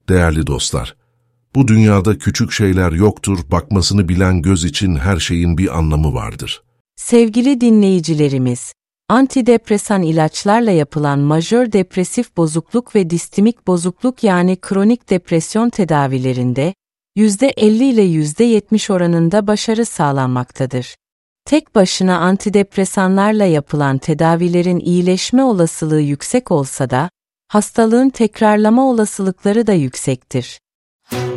Değerli dostlar, bu dünyada küçük şeyler yoktur, bakmasını bilen göz için her şeyin bir anlamı vardır. Sevgili dinleyicilerimiz, antidepresan ilaçlarla yapılan majör depresif bozukluk ve distimik bozukluk yani kronik depresyon tedavilerinde %50 ile %70 oranında başarı sağlanmaktadır. Tek başına antidepresanlarla yapılan tedavilerin iyileşme olasılığı yüksek olsa da, hastalığın tekrarlama olasılıkları da yüksektir.